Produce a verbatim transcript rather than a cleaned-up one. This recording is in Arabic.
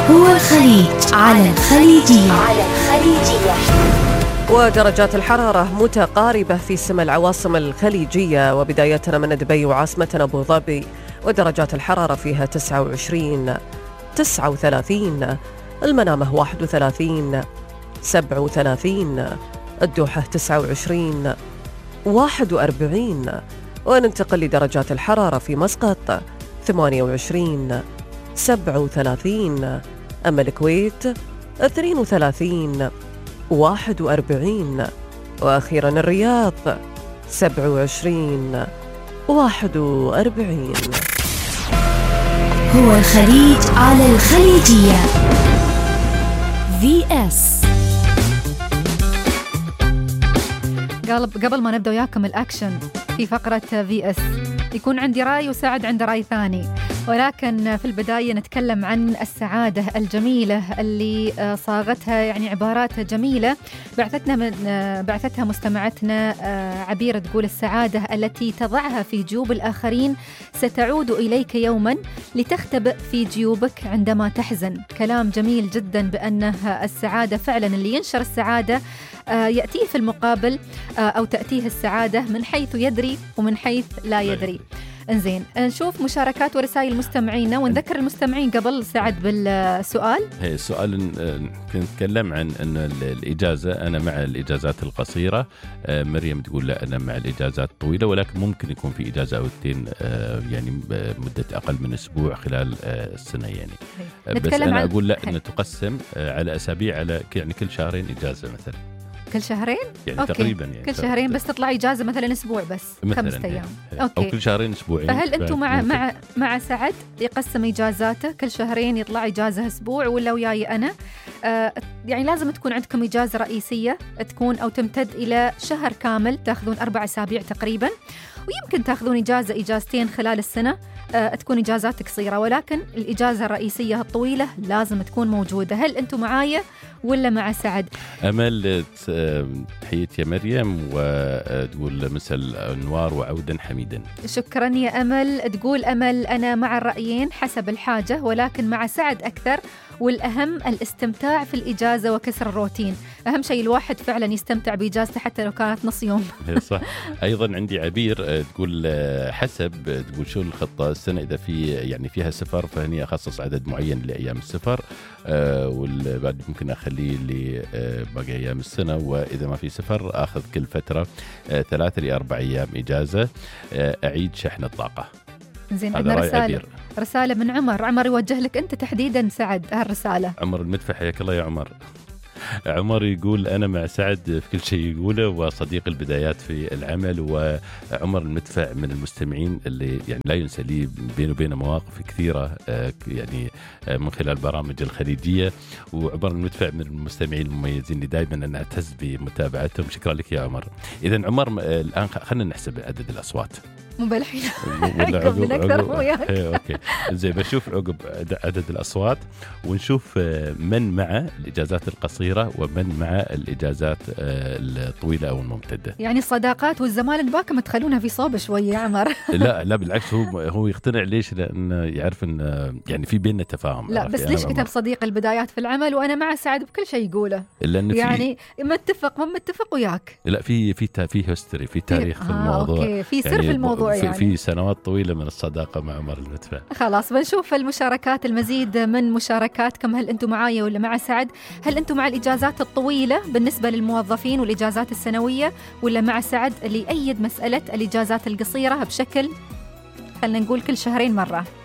هو الخليج على الخليجية. على الخليجية. ودرجات الحرارة متقاربة في سما العواصم الخليجية، وبدايتنا من دبي وعاصمتنا أبو ظبي، ودرجات الحرارة فيها تسعة وعشرين، تسعة وثلاثين، المنامة واحد وثلاثين، سبعة وثلاثين، الدوحة تسعة وعشرين، واحد وأربعين. وننتقل لدرجات الحرارة في مسقط ثمانية وعشرين، سبعة وثلاثين، أما الكويت اثنين وثلاثين، واحد وأربعين، وأخيرا الرياض سبعة وعشرين، واحد وأربعين. هو الخليج على الخليجية. في اس قبل ما نبدأ وياكم الأكشن في فقرة في اس، يكون عندي رأي وسعد عنده رأي ثاني، ولكن في البداية نتكلم عن السعادة الجميلة اللي صاغتها يعني عبارات جميلة بعثتنا من بعثتها مستمعتنا عبير، تقول: السعادة التي تضعها في جيوب الآخرين ستعود إليك يوما لتختبئ في جيوبك عندما تحزن. كلام جميل جدا بأنه السعادة فعلا اللي ينشر السعادة يأتيه في المقابل أو تأتيه السعادة من حيث يدري ومن حيث لا يدري. انزين، نشوف مشاركات ورسائل المستمعين ونذكر المستمعين قبل سعد بالسؤال. هي السؤال نتكلم عن أن الإجازة، أنا مع الإجازات القصيرة. مريم تقول لا أنا مع الإجازات الطويلة، ولكن ممكن يكون في إجازة أو اثنين يعني مدة أقل من أسبوع خلال السنة يعني. بس أنا عن... أقول لا أن تقسم على أسابيع، على يعني كل شهرين إجازة مثلا. كل شهرين؟ يعني أوكي. تقريبا يعني كل شهرين بس تطلع إجازة مثلا أسبوع بس خمسة أيام يعني. أو كل شهرين أسبوعين. فهل أنتم مع مع مع سعد يقسم إجازاته كل شهرين يطلع إجازة أسبوع، ولا وياي أنا آه يعني لازم تكون عندكم إجازة رئيسية تكون أو تمتد إلى شهر كامل، تأخذون أربع أسابيع تقريبا، ويمكن تأخذون إجازة إجازتين خلال السنة آه تكون إجازات قصيرة، ولكن الإجازة الرئيسية الطويلة لازم تكون موجودة. هل أنتم معايا ولا مع سعد؟ أمل تحية يا مريم، وتقول مثل أنوار وعودا حميدا. شكرا يا أمل. تقول أمل أنا مع الرأيين حسب الحاجة، ولكن مع سعد أكثر، والأهم الاستمتاع في الإجازة وكسر الروتين. أهم شيء الواحد فعلا يستمتع بإجازته حتى لو كانت نص يوم. صح. أيضا عندي عبير تقول حسب، تقول شو الخطة السنة، إذا في يعني فيها سفر فهني أخصص عدد معين لأيام السفر، آه والبعد ممكن أخليه لباقي أيام السنة، وإذا ما في سفر أخذ كل فترة آه ثلاثة لأربع أيام إجازة، آه أعيد شحن الطاقة. زين، عندنا رسالة رسالة من عمر. عمر يوجه لك أنت تحديدا سعد هالرسالة. عمر المدفع، حياك الله يا عمر. عمر يقول أنا مع سعد في كل شيء يقوله، وصديق البدايات في العمل. وعمر المدفع من المستمعين اللي يعني لا ينسى لي بينه وبينه مواقف كثيرة يعني من خلال برامج الخليجية. وعمر المدفع من المستمعين المميزين اللي دائما أنا أعتز بمتابعتهم. شكرا لك يا عمر. إذن عمر الآن خلينا نحسب عدد الأصوات. مو بالحين عقب عقب اوكي زين، بشوف عقب عدد الاصوات، ونشوف من مع الاجازات القصيره ومن مع الاجازات الطويله او الممتده. يعني الصداقات والزمالة باكم تخلونها في صوب شويه يا عمر. لا لا بالعكس، هو هو يقتنع. ليش؟ لانه يعرف ان يعني في بيننا تفاهم. لا بس ليش كتب صديق البدايات في العمل وانا مع سعد بكل شيء يقوله؟ يعني متفق ما متفق وياك. لا في في في هيستوري، في تاريخ في, في الموضوع. اوكي، في سر يعني في الموضوع. في, يعني. في سنوات طويلة من الصداقة مع عمر المدفع. خلاص بنشوف المشاركات، المزيد من مشاركاتكم. هل أنتم معايا ولا مع سعد؟ هل أنتم مع الإجازات الطويلة بالنسبة للموظفين والإجازات السنوية، ولا مع سعد اللي يأيد مسألة الإجازات القصيرة بشكل خلنا نقول كل شهرين مرة؟